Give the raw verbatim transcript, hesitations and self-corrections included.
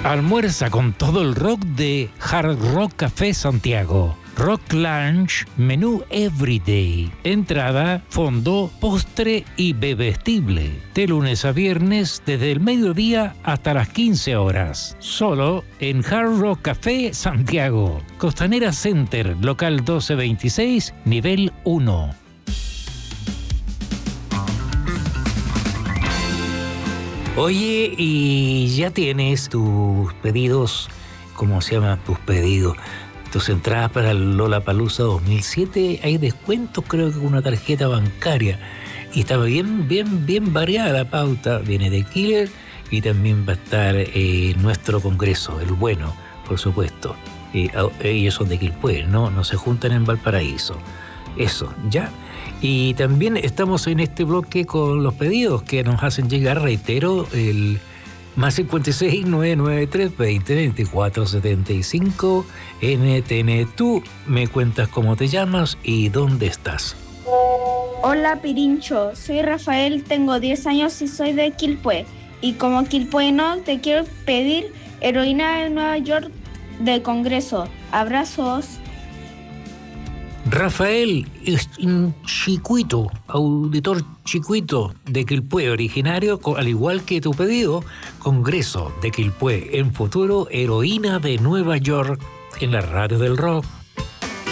Almuerza con todo el rock de Hard Rock Café Santiago. Rock Lunch, menú Everyday. Entrada, fondo, postre y bebestible. De lunes a viernes desde el mediodía hasta las quince horas. Solo en Hard Rock Café Santiago. Costanera Center, local doce veintiséis, nivel uno. Oye, y ya tienes tus pedidos, ¿cómo se llaman tus pedidos? Tus entradas para el Lollapalooza dos mil siete, hay descuentos creo que con una tarjeta bancaria. Y está bien, bien, bien variada la pauta. Viene de Killer y también va a estar eh, nuestro congreso, el bueno, por supuesto. Eh, ellos son de Quilpué, ¿no? No se juntan en Valparaíso. Eso, ya. Y también estamos en este bloque con los pedidos que nos hacen llegar, reitero, el más cincuenta y seis, novecientos noventa y tres, veinte, veinticuatro, setenta y cinco. N T N, tú me cuentas cómo te llamas y dónde estás. Hola Pirincho, soy Rafael, tengo diez años y soy de Quilpué. Y como quilpueno te quiero pedir Heroína de Nueva York del Congreso. Abrazos. Rafael es un chiquito, auditor chiquito de Quilpué, originario, al igual que tu pedido, Congreso de Quilpué, en futuro Heroína de Nueva York, en la radio del rock.